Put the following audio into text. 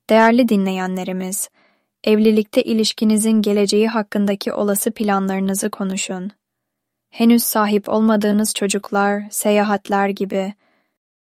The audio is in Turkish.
Değerli dinleyenlerimiz, evlilikte ilişkinizin geleceği hakkındaki olası planlarınızı konuşun. Henüz sahip olmadığınız çocuklar, seyahatler gibi